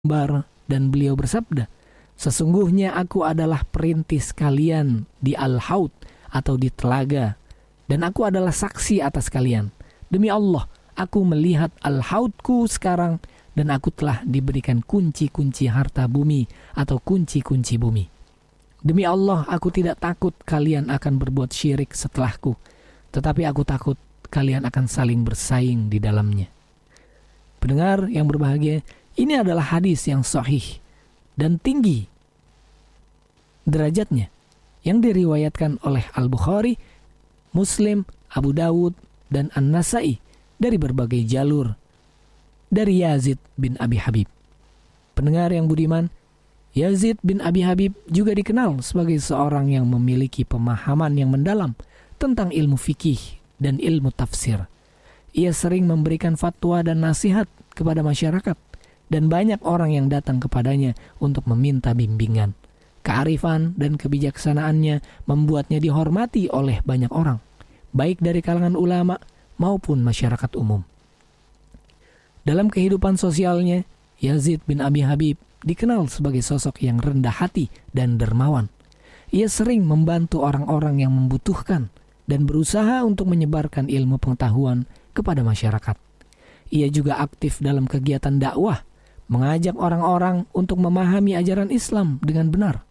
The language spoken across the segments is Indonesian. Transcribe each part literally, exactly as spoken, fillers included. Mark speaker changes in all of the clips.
Speaker 1: bar, dan beliau bersabda, sesungguhnya aku adalah perintis kalian di Al-Haud atau di telaga, dan aku adalah saksi atas kalian. Demi Allah, aku melihat Al-Haudku sekarang, dan aku telah diberikan kunci-kunci harta bumi atau kunci-kunci bumi. Demi Allah, aku tidak takut kalian akan berbuat syirik setelahku, tetapi aku takut kalian akan saling bersaing di dalamnya. Pendengar yang berbahagia, ini adalah hadis yang sahih dan tinggi derajatnya, yang diriwayatkan oleh Al-Bukhari, Muslim, Abu Dawud, dan An-Nasai dari berbagai jalur dari Yazid bin Abi Habib. Pendengar yang budiman, Yazid bin Abi Habib juga dikenal sebagai seorang yang memiliki pemahaman yang mendalam tentang ilmu fikih dan ilmu tafsir. Ia sering memberikan fatwa dan nasihat kepada masyarakat, dan banyak orang yang datang kepadanya untuk meminta bimbingan. Kearifan dan kebijaksanaannya membuatnya dihormati oleh banyak orang, baik dari kalangan ulama maupun masyarakat umum. Dalam kehidupan sosialnya, Yazid bin Abi Habib dikenal sebagai sosok yang rendah hati dan dermawan. Ia sering membantu orang-orang yang membutuhkan dan berusaha untuk menyebarkan ilmu pengetahuan kepada masyarakat. Ia juga aktif dalam kegiatan dakwah, mengajak orang-orang untuk memahami ajaran Islam dengan benar.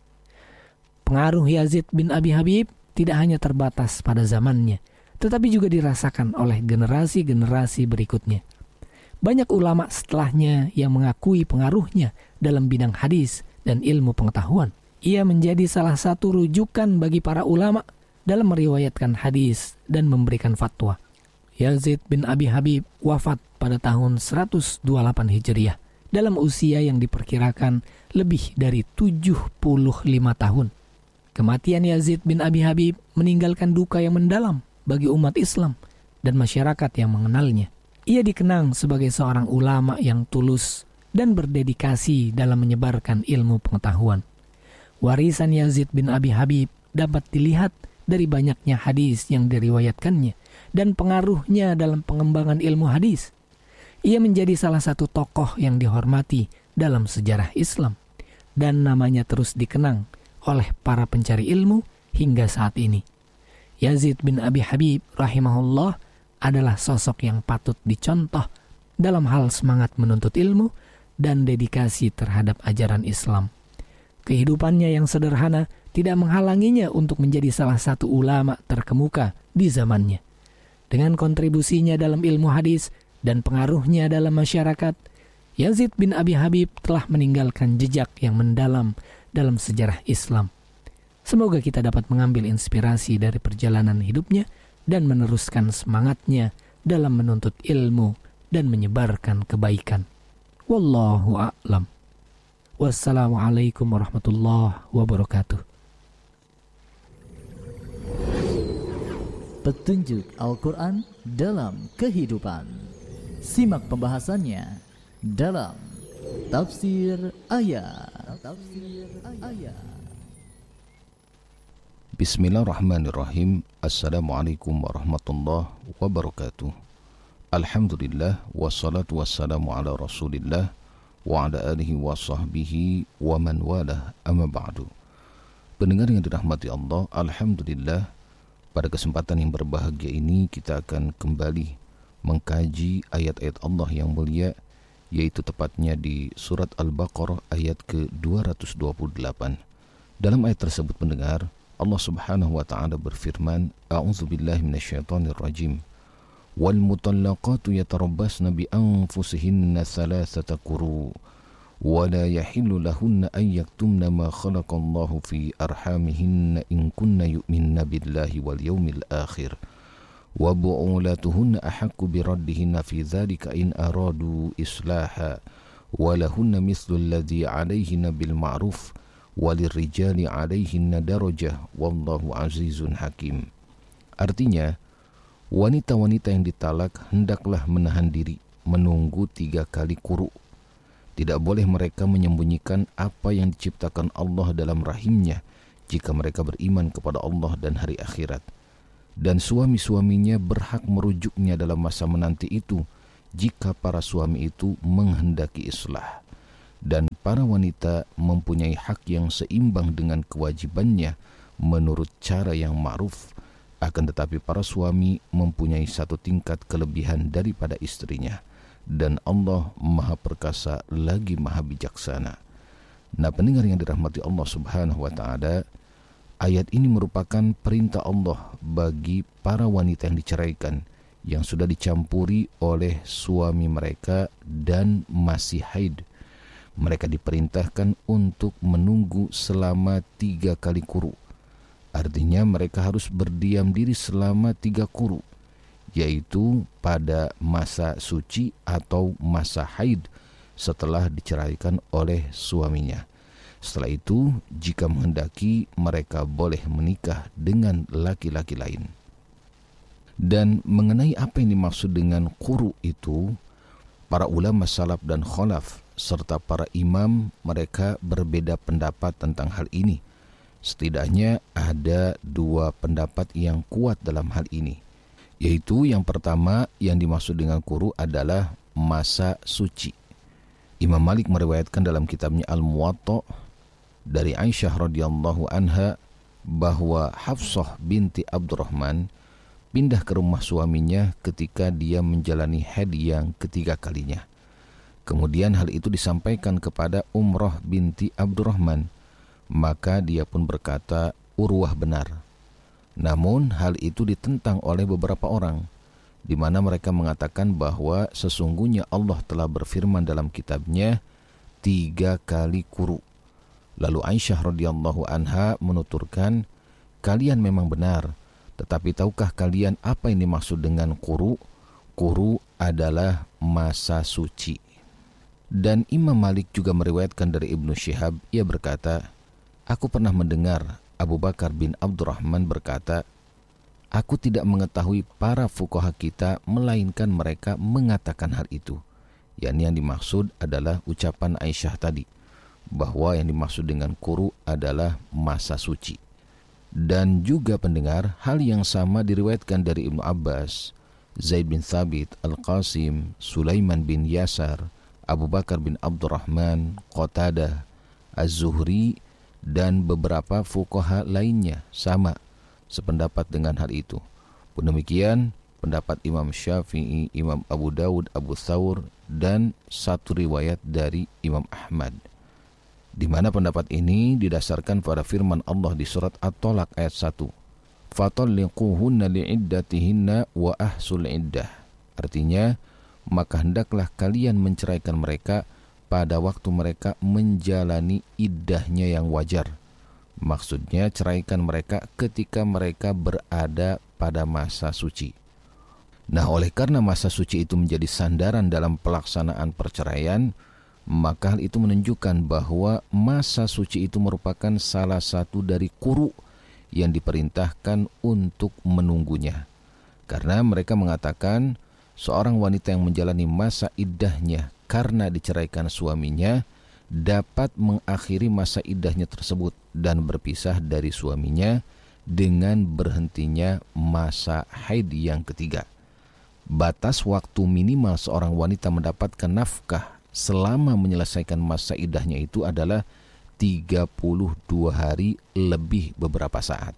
Speaker 1: Pengaruh Yazid bin Abi Habib tidak hanya terbatas pada zamannya, tetapi juga dirasakan oleh generasi-generasi berikutnya. Banyak ulama setelahnya yang mengakui pengaruhnya dalam bidang hadis dan ilmu pengetahuan. Ia menjadi salah satu rujukan bagi para ulama dalam meriwayatkan hadis dan memberikan fatwa. Yazid bin Abi Habib wafat pada tahun seratus dua puluh delapan Hijriah dalam usia yang diperkirakan lebih dari tujuh puluh lima tahun. Kematian Yazid bin Abi Habib meninggalkan duka yang mendalam bagi umat Islam dan masyarakat yang mengenalnya. Ia dikenang sebagai seorang ulama yang tulus dan berdedikasi dalam menyebarkan ilmu pengetahuan. Warisan Yazid bin Abi Habib dapat dilihat dari banyaknya hadis yang diriwayatkannya dan pengaruhnya dalam pengembangan ilmu hadis. Ia menjadi salah satu tokoh yang dihormati dalam sejarah Islam, dan namanya terus dikenang oleh para pencari ilmu hingga saat ini. Yazid bin Abi Habib rahimahullah adalah sosok yang patut dicontoh dalam hal semangat menuntut ilmu dan dedikasi terhadap ajaran Islam. Kehidupannya yang sederhana tidak menghalanginya untuk menjadi salah satu ulama terkemuka di zamannya. Dengan kontribusinya dalam ilmu hadis dan pengaruhnya dalam masyarakat, Yazid bin Abi Habib telah meninggalkan jejak yang mendalam dalam sejarah Islam. Semoga kita dapat mengambil inspirasi dari perjalanan hidupnya dan meneruskan semangatnya dalam menuntut ilmu dan menyebarkan kebaikan. Wallahu a'lam. Wassalamualaikum warahmatullahi wabarakatuh.
Speaker 2: Petunjuk Al-Quran dalam kehidupan. Simak pembahasannya dalam Tafsir Ayat. Tafsir Ayat.
Speaker 3: Bismillahirrahmanirrahim. Assalamualaikum warahmatullahi wabarakatuh. Alhamdulillah, wassalatu wassalamu ala rasulillah wa ala alihi wa sahbihi wa man walah, amma ba'du. Pendengar yang dirahmati Allah, alhamdulillah, pada kesempatan yang berbahagia ini kita akan kembali mengkaji ayat-ayat Allah yang mulia, yaitu tepatnya di surat Al-Baqarah ayat ke dua ratus dua puluh delapan. Dalam ayat tersebut, pendengar, Allah Subhanahu wa taala berfirman, A'udzubillahi minasyaitonir rajim. Wal mutallaqatu yatarabbasna bi anfusihinna thalathata quru wa la yahillu lahunna an yaktumna ma khalaqallahu fi arhamihinna in kunna yu'minna billahi wal yawmil akhir wa bu'ulatuhunna ahaqqu bi raddihinna fi dhalika in aradu islaha wa lahunna mithlu alladhi 'alayhinna bil ma'ruf walirrijali 'alayhinna darajah wallahu azizun hakim. Artinya, wanita-wanita yang ditalak hendaklah menahan diri menunggu tiga kali quru. Tidak boleh mereka menyembunyikan apa yang diciptakan Allah dalam rahimnya jika mereka beriman kepada Allah dan hari akhirat. Dan suami-suaminya berhak merujuknya dalam masa menanti itu jika para suami itu menghendaki islah. dan para wanita mempunyai hak yang seimbang dengan kewajibannya menurut cara yang ma'ruf. Akan tetapi para suami mempunyai satu tingkat kelebihan daripada istrinya, dan Allah Maha Perkasa lagi Maha Bijaksana. Nah, pendengar yang dirahmati Allah Subhanahu wa Ta'ala, ayat ini merupakan perintah Allah bagi para wanita yang diceraikan, yang sudah dicampuri oleh suami mereka dan masih haid. Mereka diperintahkan untuk menunggu selama tiga kali quru. Artinya mereka harus berdiam diri selama tiga quru, yaitu pada masa suci atau masa haid setelah diceraikan oleh suaminya. Setelah itu, jika menghendaki, mereka boleh menikah dengan laki-laki lain. Dan mengenai apa yang dimaksud dengan quru itu, para ulama salaf dan khalaf serta para imam mereka berbeda pendapat tentang hal ini. Setidaknya ada dua pendapat yang kuat dalam hal ini, yaitu yang pertama yang dimaksud dengan quru adalah masa suci. Imam Malik meriwayatkan dalam kitabnya Al-Muwatta dari Aisyah radhiyallahu anha bahwa Hafsah binti Abdurrahman pindah ke rumah suaminya ketika dia menjalani haid yang ketiga kalinya. Kemudian hal itu disampaikan kepada Umrah binti Abdurrahman, maka dia pun berkata, Urwah benar. Namun hal itu ditentang oleh beberapa orang, di mana mereka mengatakan bahwa sesungguhnya Allah telah berfirman dalam kitabnya tiga kali quru. Lalu Aisyah radhiyallahu anha menuturkan, kalian memang benar, tetapi tahukah kalian apa yang dimaksud dengan quru? Quru adalah masa suci. Dan Imam Malik juga meriwayatkan dari Ibnu Syihab, ia berkata, aku pernah mendengar Abu Bakar bin Abdurrahman berkata, aku tidak mengetahui para fuqaha kita melainkan mereka mengatakan hal itu. Yakni yang dimaksud adalah ucapan Aisyah tadi, bahwa yang dimaksud dengan quru adalah masa suci. Dan juga pendengar, hal yang sama diriwayatkan dari Ibnu Abbas, Zaid bin Thabit, Al-Qasim, Sulaiman bin Yasar, Abu Bakar bin Abdurrahman, Qatadah, Az-Zuhri, dan beberapa fuqaha lainnya sama sependapat dengan hal itu. Pun demikian pendapat Imam Syafi'i, Imam Abu Dawud, Abu Thawr, dan satu riwayat dari Imam Ahmad, di mana pendapat ini didasarkan pada firman Allah di surat At-Talaq ayat satu, fatalliquhunna li'iddatihinna wa ahsul iddah. Artinya, maka hendaklah kalian menceraikan mereka pada waktu mereka menjalani iddahnya yang wajar. Maksudnya ceraikan mereka ketika mereka berada pada masa suci. Nah, oleh karena masa suci itu menjadi sandaran dalam pelaksanaan perceraian, maka hal itu menunjukkan bahwa masa suci itu merupakan salah satu dari quru yang diperintahkan untuk menunggunya. Karena mereka mengatakan seorang wanita yang menjalani masa iddahnya karena diceraikan suaminya dapat mengakhiri masa iddahnya tersebut dan berpisah dari suaminya dengan berhentinya masa haid yang ketiga. Batas waktu minimal seorang wanita mendapatkan nafkah selama menyelesaikan masa iddahnya itu adalah tiga puluh dua hari lebih beberapa saat.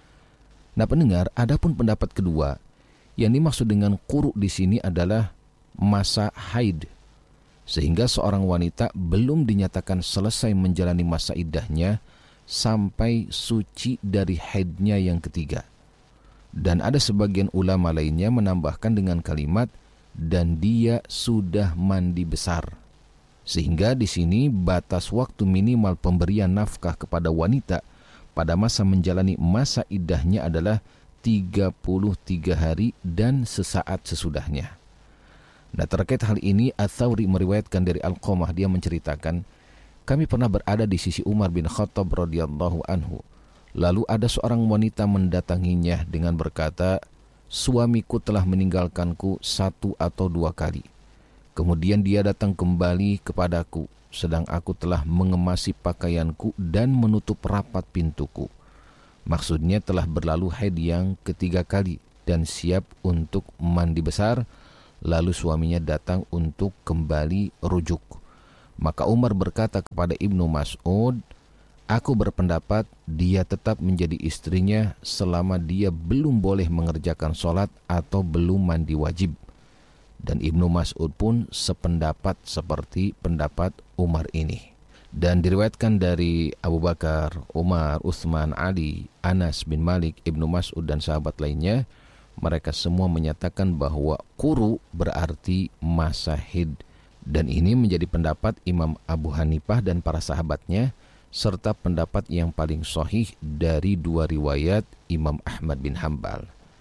Speaker 3: Nah pendengar, adapun pendapat kedua, yang dimaksud dengan quru di sini adalah masa haid. Sehingga seorang wanita belum dinyatakan selesai menjalani masa iddahnya sampai suci dari haidnya yang ketiga. Dan ada sebagian ulama lainnya menambahkan dengan kalimat, dan dia sudah mandi besar. Sehingga di sini batas waktu minimal pemberian nafkah kepada wanita pada masa menjalani masa iddahnya adalah tiga puluh tiga hari dan sesaat sesudahnya. Nah, terkait hal ini, Ats-Tsawri meriwayatkan dari Al-Qamah, dia menceritakan, kami pernah berada di sisi Umar bin Khattab radhiyallahu anhu. Lalu ada seorang wanita mendatanginya dengan berkata, suamiku telah meninggalkanku satu atau dua kali. Kemudian dia datang kembali kepadaku, sedang aku telah mengemasi pakaianku dan menutup rapat pintuku. Maksudnya telah berlalu haid yang ketiga kali dan siap untuk mandi besar. Lalu suaminya datang untuk kembali rujuk. Maka Umar berkata kepada Ibnu Mas'ud, aku berpendapat dia tetap menjadi istrinya selama dia belum boleh mengerjakan sholat atau belum mandi wajib. Dan Ibnu Mas'ud pun sependapat seperti pendapat Umar ini. Dan diriwayatkan dari Abu Bakar, Umar, Utsman, Ali, Anas bin Malik, Ibnu Mas'ud dan sahabat lainnya, mereka semua menyatakan bahwa quru berarti masa haid. Dan ini menjadi pendapat Imam Abu Hanifah dan para sahabatnya, serta pendapat yang paling sahih dari dua riwayat Imam Ahmad bin Hanbal.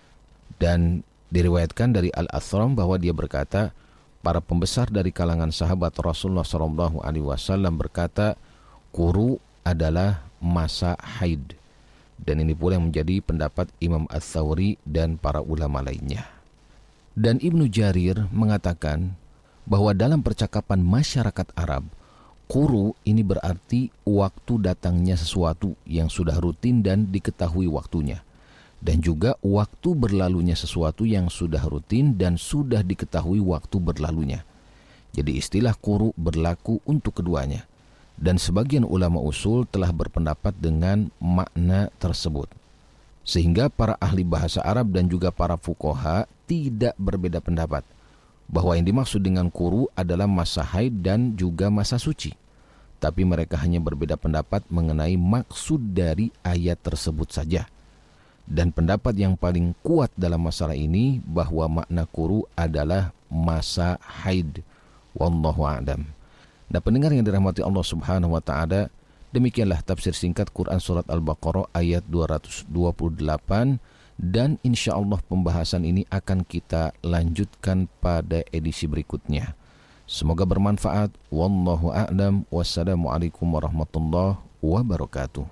Speaker 3: Dan diriwayatkan dari Al-Athram bahwa dia berkata, para pembesar dari kalangan sahabat Rasulullah shallallahu alaihi wasallam berkata, quru adalah masa haid. Dan ini pula yang menjadi pendapat Imam Ats-Tsauri dan para ulama lainnya. Dan Ibnu Jarir mengatakan bahwa dalam percakapan masyarakat Arab, quru ini berarti waktu datangnya sesuatu yang sudah rutin dan diketahui waktunya. Dan juga waktu berlalunya sesuatu yang sudah rutin dan sudah diketahui waktu berlalunya. Jadi istilah quru berlaku untuk keduanya. Dan sebagian ulama usul telah berpendapat dengan makna tersebut. Sehingga para ahli bahasa Arab dan juga para fuqaha tidak berbeda pendapat bahwa yang dimaksud dengan quru adalah masa haid dan juga masa suci. Tapi mereka hanya berbeda pendapat mengenai maksud dari ayat tersebut saja. Dan pendapat yang paling kuat dalam masalah ini bahwa makna quru adalah masa haid. Wallahu a'lam. Nah, pendengar yang dirahmati Allah Subhanahu wa taala, demikianlah tafsir singkat Quran surat Al-Baqarah ayat dua ratus dua puluh delapan, dan insyaallah pembahasan ini akan kita lanjutkan pada edisi berikutnya. Semoga bermanfaat. Wallahu a'lam. Wassalamualaikum warahmatullahi wabarakatuh.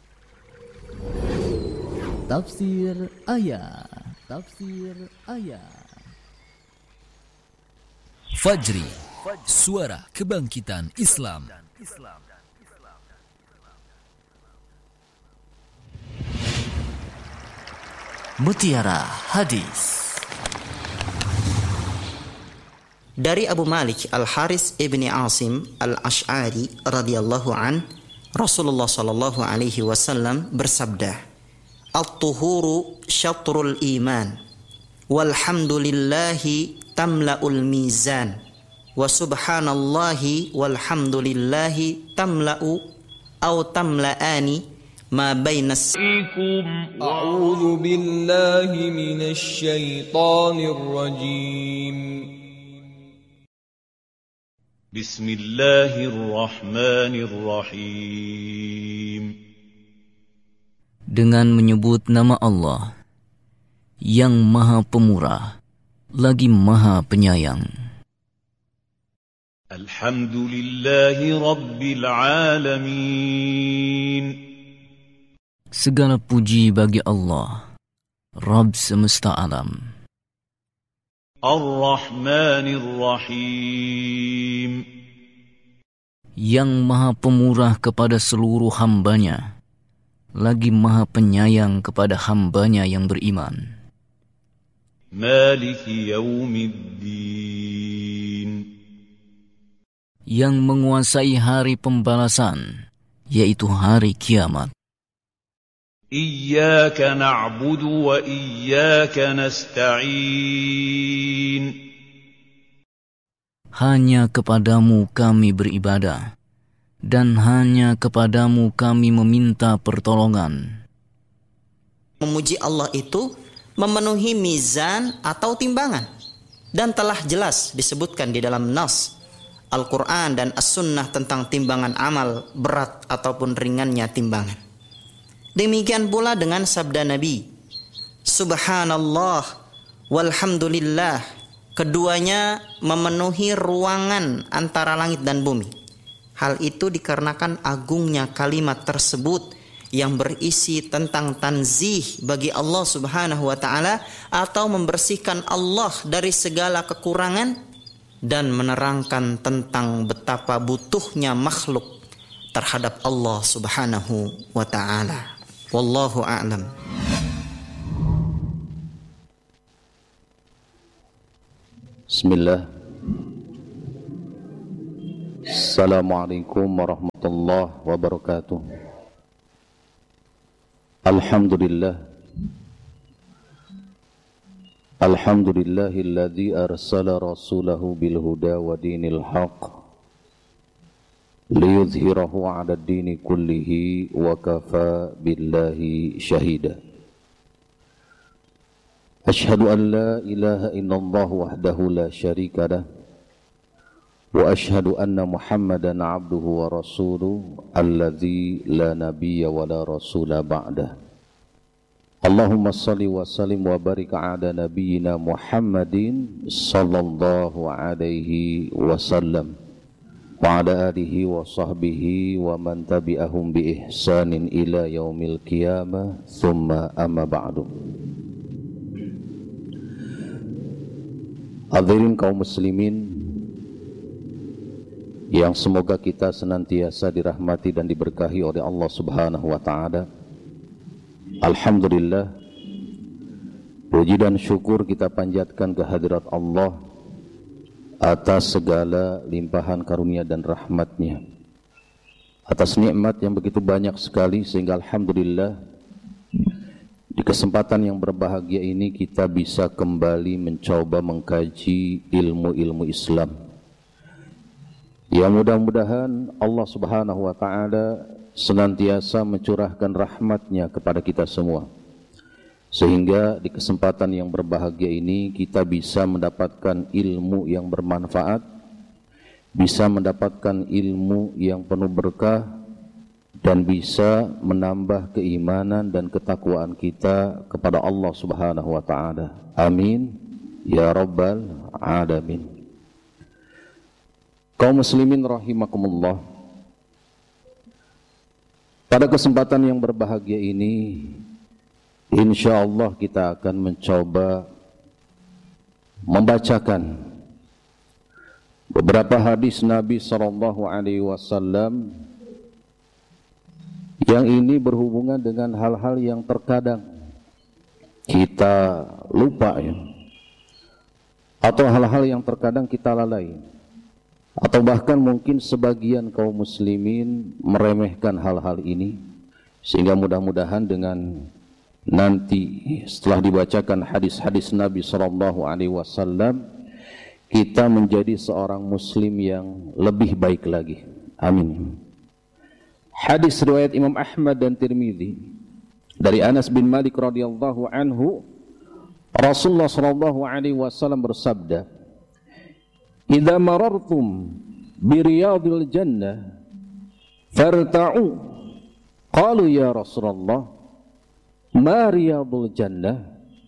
Speaker 2: Tafsir ayat. Tafsir ayat.
Speaker 4: Fajri, suara kebangkitan Islam.
Speaker 2: Mutiara Hadis.
Speaker 5: Dari Abu Malik Al-Haris ibni Asim Al-Ash'ari radhiyallahu an, Rasulullah sallallahu alaihi wasallam bersabda, At-tuhuru syatrul iman, walhamdulillahi tamla'ul mizan, wa subhanallahi walhamdulillahi tamla'u aw tamla'ani ma bainas.
Speaker 6: A'udzu billahi minasy syaithanir rajim. Bismillahirrahmanirrahim.
Speaker 4: Dengan menyebut nama Allah yang Maha Pemurah lagi Maha Penyayang.
Speaker 6: Alhamdulillahi Rabbil Alamin.
Speaker 4: Segala puji bagi Allah, Rabb semesta alam.
Speaker 6: Ar-Rahmanir Rahim.
Speaker 4: Yang Maha Pemurah kepada seluruh hambanya, lagi Maha Penyayang kepada hambanya yang beriman.
Speaker 6: Maliki Yaumiddin.
Speaker 4: Yang menguasai hari pembalasan, yaitu hari kiamat.
Speaker 6: Iyyaka na'budu wa iyyaka nasta'in.
Speaker 4: Hanya kepadamu kami beribadah, dan hanya kepadamu kami meminta pertolongan.
Speaker 5: Memuji Allah itu memenuhi mizan atau timbangan, dan telah jelas disebutkan di dalam nas Al-Quran dan As-Sunnah tentang timbangan amal, berat ataupun ringannya timbangan. Demikian pula dengan sabda Nabi, Subhanallah walhamdulillah, keduanya memenuhi ruangan antara langit dan bumi. Hal itu dikarenakan agungnya kalimat tersebut yang berisi tentang tanzih bagi Allah Subhanahu wa taala atau membersihkan Allah dari segala kekurangan dan menerangkan tentang betapa butuhnya makhluk terhadap Allah Subhanahu wa taala. Wallahu a'lam.
Speaker 7: Bismillah.
Speaker 3: Assalamualaikum warahmatullahi wabarakatuh. Alhamdulillah. Alhamdulillahilladzi arsala rasulahu bil huda wa dinil haqq liyudhhirahu 'ala ad-dini kullihi wa kafa billahi shahida. Asyhadu an la ilaha illallah wahdahu la syarika lah wa asyhadu anna Muhammadan 'abduhu wa rasuluhu alladzi la nabiyya wa la rasula ba'dah. Allahumma salli wa sallim wa barik ala nabiyyina Muhammadin sallallahu alaihi wasallam wa ala alihi wa sahbihi wa man tabi'ahum bi ihsanin ila yaumil qiyamah thumma amma ba'du. Hadirin kaum muslimin yang semoga kita senantiasa dirahmati dan diberkahi oleh Allah Subhanahu wa taala. Alhamdulillah, puji dan syukur kita panjatkan kehadirat Allah atas segala limpahan karunia dan rahmat-Nya, atas nikmat yang begitu banyak sekali, sehingga alhamdulillah di kesempatan yang berbahagia ini kita bisa kembali mencoba mengkaji ilmu-ilmu Islam. Ya, mudah-mudahan Allah Subhanahu wa taala senantiasa mencurahkan rahmat-Nya kepada kita semua, sehingga di kesempatan yang berbahagia ini kita bisa mendapatkan ilmu yang bermanfaat, bisa mendapatkan ilmu yang penuh berkah, dan bisa menambah keimanan dan ketakwaan kita kepada Allah Subhanahu wa taala. Amin ya rabbal alamin. Kaum muslimin rahimakumullah, pada kesempatan yang berbahagia ini insyaallah kita akan mencoba membacakan beberapa hadis Nabi sallallahu alaihi wasallam yang ini berhubungan dengan hal-hal yang terkadang kita lupa, ya, atau hal-hal yang terkadang kita lalai, atau bahkan mungkin sebagian kaum muslimin meremehkan hal-hal ini, sehingga mudah-mudahan dengan nanti setelah dibacakan hadis-hadis Nabi sallallahu alaihi wasallam kita menjadi seorang muslim yang lebih baik lagi. Amin. Hadis riwayat Imam Ahmad dan Tirmidzi dari Anas bin Malik radhiyallahu anhu, Rasulullah sallallahu alaihi wasallam bersabda, "Idza marartum bi riyadil jannah farta'u." Qalu ya Rasulullah, "Ma riyadul jannah?"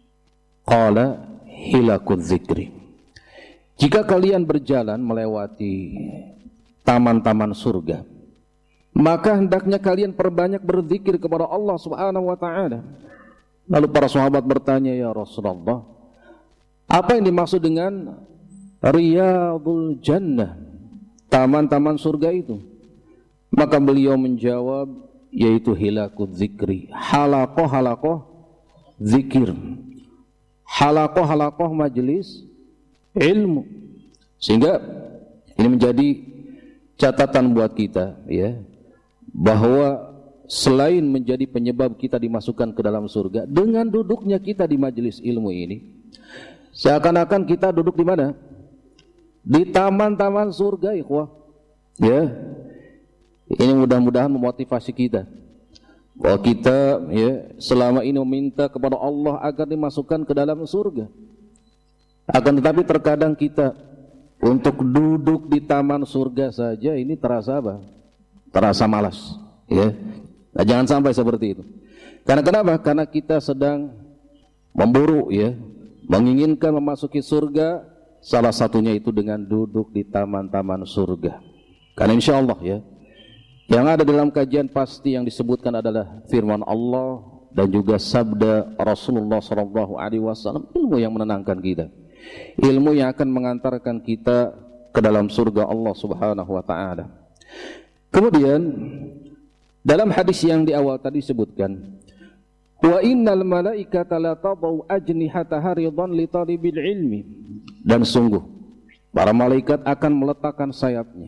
Speaker 3: Qala, "Hilakul dzikri." Jika kalian berjalan melewati taman-taman surga, maka hendaknya kalian perbanyak berzikir kepada Allah Subhanahu wa taala. Lalu para sahabat bertanya, "Ya Rasulullah, apa yang dimaksud dengan Riyadul Jannah, taman-taman surga itu?" Maka beliau menjawab, yaitu hilakut zikri, halakoh-halakoh zikir, halakoh-halakoh majelis ilmu. Sehingga ini menjadi catatan buat kita, ya, bahwa selain menjadi penyebab kita dimasukkan ke dalam surga, dengan duduknya kita di majelis ilmu ini, seakan-akan kita duduk di mana? Di taman-taman surga, ikhwah. Ya, ini mudah-mudahan memotivasi kita bahwa kita, ya, selama ini meminta kepada Allah agar dimasukkan ke dalam surga. Akan tetapi terkadang kita untuk duduk di taman surga saja ini terasa apa? Terasa malas. Ya, nah, jangan sampai seperti itu. Karena kenapa? Karena kita sedang memburu, ya, menginginkan memasuki surga. Salah satunya itu dengan duduk di taman-taman surga. Karena insya Allah, ya, yang ada dalam kajian pasti yang disebutkan adalah firman Allah dan juga sabda Rasulullah shallallahu alaihi wasallam, ilmu yang menenangkan kita, ilmu yang akan mengantarkan kita ke dalam surga Allah Subhanahu wa taala. Kemudian dalam hadis yang di awal tadi disebutkan, wa innal malaikata la tadau ajnihataha ridan li talibil ilmi, dan sungguh para malaikat akan meletakkan sayapnya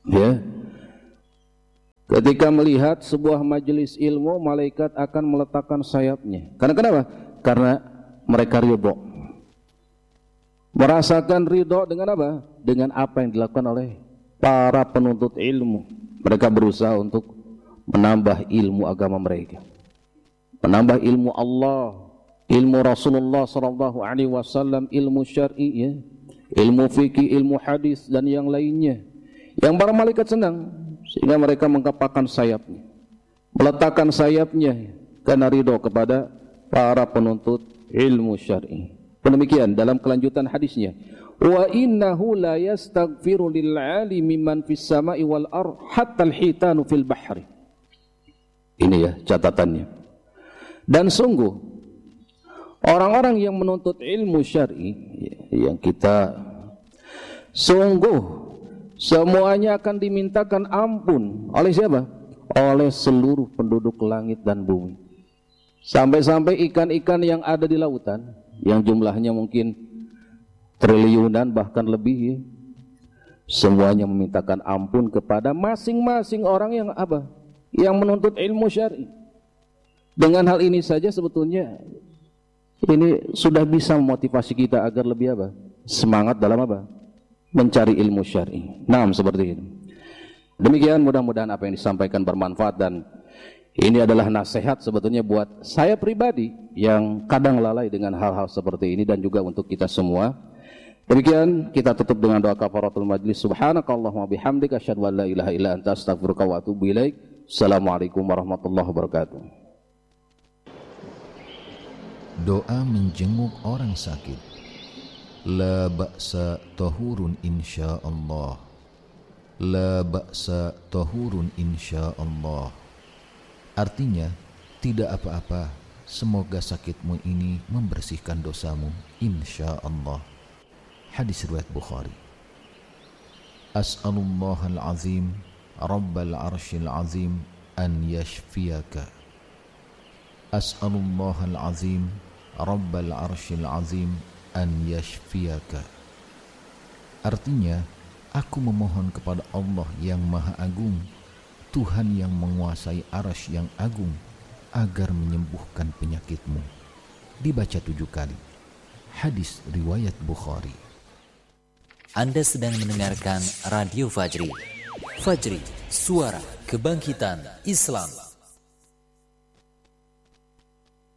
Speaker 3: Ya. Ketika melihat sebuah majelis ilmu, malaikat akan meletakkan sayapnya. Karena kenapa? Karena mereka ridho. Merasakan ridho dengan apa? Dengan apa yang dilakukan oleh para penuntut ilmu. Mereka berusaha untuk menambah ilmu agama mereka, menambah ilmu Allah, ilmu Rasulullah sallallahu alaihi wasallam, ilmu syar'i, ya, ilmu fikih, ilmu hadis dan yang lainnya. Yang para malaikat senang, sehingga mereka mengepakkan sayapnya, meletakkan sayapnya karena ridho kepada para penuntut ilmu syar'i. Demikian dalam kelanjutan hadisnya, wa innahu la yastaghfiru lil alimi man fis sama'i wal ard hatta al hitanu fil bahri. Ini ya catatannya. Dan sungguh orang-orang yang menuntut ilmu syar'i, yang kita sungguh semuanya akan dimintakan ampun oleh siapa? Oleh seluruh penduduk langit dan bumi. Sampai-sampai ikan-ikan yang ada di lautan, yang jumlahnya mungkin triliunan bahkan lebih, ya, semuanya memintakan ampun kepada masing-masing orang yang apa? Yang menuntut ilmu syar'i. Dengan hal ini saja sebetulnya ini sudah bisa memotivasi kita agar lebih apa? Semangat dalam apa? Mencari ilmu syar'i. Nah, seperti itu. Demikian, mudah-mudahan apa yang disampaikan bermanfaat, dan ini adalah nasihat sebetulnya buat saya pribadi yang kadang lalai dengan hal-hal seperti ini, dan juga untuk kita semua. Demikian, kita tutup dengan doa kafaratul majlis. Subhanakallahumma bihamdika asyhadu an la ilaha illa anta astaghfiruka wa atubu ilaik. Assalamualaikum warahmatullahi wabarakatuh.
Speaker 7: Doa menjenguk orang sakit. La ba'sa tahurun insyaallah. La ba'sa tahurun insyaallah. Artinya, tidak apa-apa, semoga sakitmu ini membersihkan dosamu, insyaallah. Hadis riwayat Bukhari. As'alullahal azim Rabbal arshil azim an yashfiyaka. As'alullahal azim Rabbal arshil azim an yashfiyaka. Artinya, aku memohon kepada Allah yang Maha Agung, Tuhan yang menguasai arsy yang agung, agar menyembuhkan penyakitmu. Dibaca tujuh kali. Hadis riwayat Bukhari.
Speaker 2: Anda sedang mendengarkan Radio Fajri. Fajri, suara kebangkitan Islam.